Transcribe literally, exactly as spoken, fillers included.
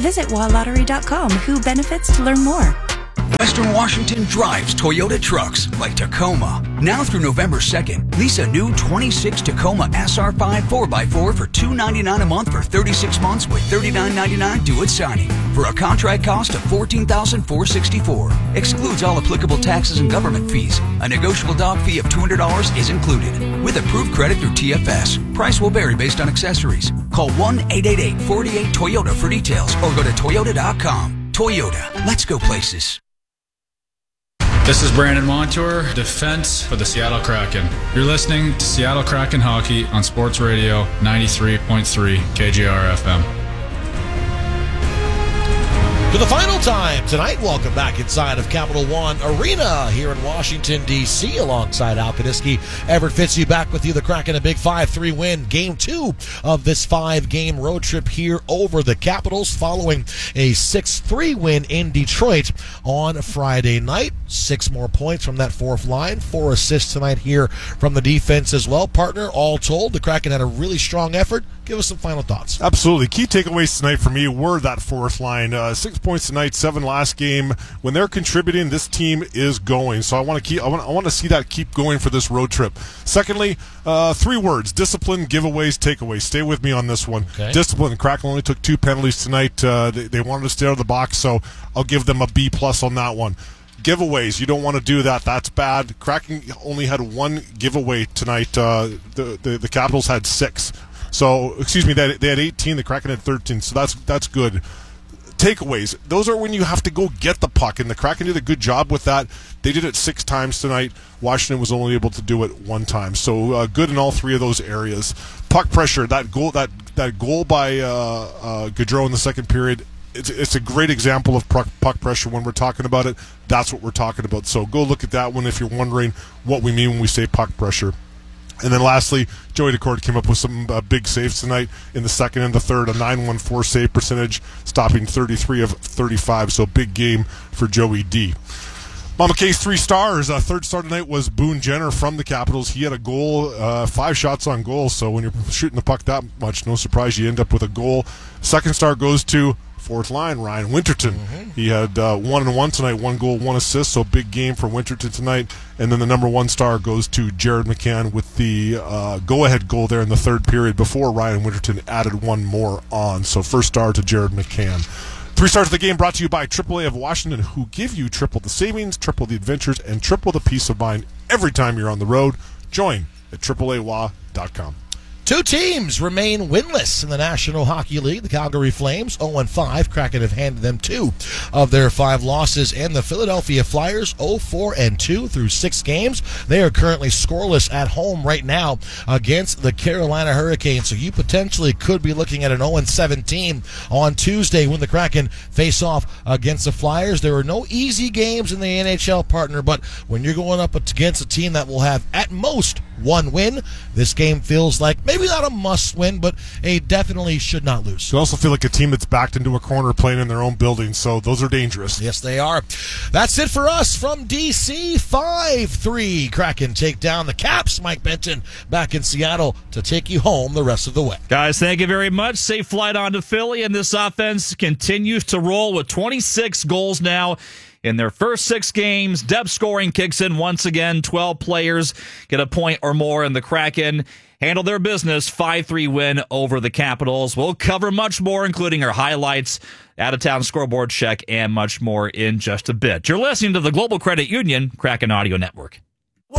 Visit wa lottery dot com. Who benefits to learn more. Western Washington drives Toyota trucks like Tacoma. Now through November second, lease a new twenty-six Tacoma S R five four by four for two hundred ninety-nine dollars a month for thirty-six months with thirty-nine ninety-nine due at signing for a contract cost of fourteen thousand four hundred sixty-four dollars. Excludes all applicable taxes and government fees. A negotiable dog fee of two hundred dollars is included. With approved credit through T F S. Price will vary based on accessories. Call one eight eight eight, four eight Toyota for details or go to toyota dot com. Toyota, let's go places. This is Brandon Montour, defense for the Seattle Kraken. You're listening to Seattle Kraken Hockey on Sports Radio ninety-three point three K J R F M. For the final time tonight, welcome back inside of Capital One Arena here in Washington, D C alongside Al Kaniski. Everett Fitzhugh back with you. The Kraken a big five three win. Game two of this five-game road trip here over the Capitals following a six three win in Detroit on Friday night. Six more points from that fourth line. Four assists tonight here from the defense as well. Partner, all told, the Kraken had a really strong effort. Give us some final thoughts. Absolutely. Key takeaways tonight for me were that fourth line. Uh, six points tonight, seven last game. When they're contributing, this team is going. So I want to keep. I want. I want to see that keep going for this road trip. Secondly, uh, three words: discipline, giveaways, takeaways. Stay with me on this one. Okay. Discipline. Kraken only took two penalties tonight. Uh, they, they wanted to stay out of the box, so I'll give them a B plus on that one. Giveaways, you don't want to do that. That's bad. Kraken only had one giveaway tonight. Uh, the, the the Capitals had six. So, excuse me, they had, they had eighteen. The Kraken had thirteen. So that's that's good. Takeaways. Those are when you have to go get the puck, and the Kraken did a good job with that. They did it six times tonight. Washington was only able to do it one time. So uh, good in all three of those areas. Puck pressure. That goal. That that goal by uh, uh, Gaudreau in the second period. It's, it's a great example of puck, puck pressure when we're talking about it. That's what we're talking about. So go look at that one if you're wondering what we mean when we say puck pressure. And then lastly, Joey Daccord came up with some uh, big saves tonight in the second and the third, a nine one four save percentage, stopping thirty-three of thirty-five. So big game for Joey D. Mama K's three stars. Uh, third star tonight was Boone Jenner from the Capitals. He had a goal, uh, five shots on goal. So when you're shooting the puck that much, no surprise you end up with a goal. Second star goes to fourth line, Ryan Winterton. Mm-hmm. He had uh, one and one tonight, one goal, one assist, so big game for Winterton tonight. And then the number one star goes to Jared McCann with the uh, go-ahead goal there in the third period before Ryan Winterton added one more on. So first star to Jared McCann. Three stars of the game brought to you by triple A of Washington, who give you triple the savings, triple the adventures, and triple the peace of mind every time you're on the road. Join at triple A W A dot com. Two teams remain winless in the National Hockey League. The Calgary Flames, oh and five. Kraken have handed them two of their five losses. And the Philadelphia Flyers, oh four and two through six games. They are currently scoreless at home right now against the Carolina Hurricanes. So you potentially could be looking at an oh and seventeen on Tuesday when the Kraken face off against the Flyers. There are no easy games in the N H L, partner, but when you're going up against a team that will have at most one win, this game feels like maybe not a must win, but a definitely should not lose. You also feel like a team that's backed into a corner playing in their own building, so those are dangerous. Yes, they are. That's it for us from D C. five three. Kraken take down the Caps. Mike Benton back in Seattle to take you home the rest of the way. Guys, thank you very much. Safe flight on to Philly, and this offense continues to roll with twenty-six goals now in their first six games. Depth scoring kicks in once again. twelve players get a point or more, and the Kraken handle their business. five three win over the Capitals. We'll cover much more, including our highlights, out-of-town scoreboard check, and much more in just a bit. You're listening to the Global Credit Union Kraken Audio Network.